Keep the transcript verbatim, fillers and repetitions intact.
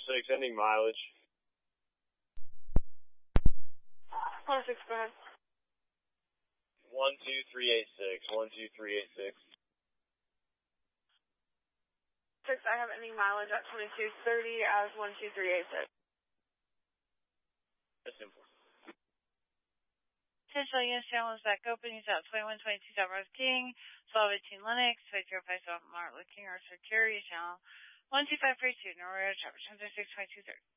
six, ending mileage. one oh six, go ahead. one two three eight six, one two three eight six. six, I have ending mileage at twenty-two thirty as one two three eight six. That's simple. Central Unit Channel is back open. He's out twenty-one twenty-two South Rose King, twelve eighteen Linux, five zero five seven Martin Luther King, Arthur Carey, Channel one two five three two, Norway, Traffic, six twenty-two thirty.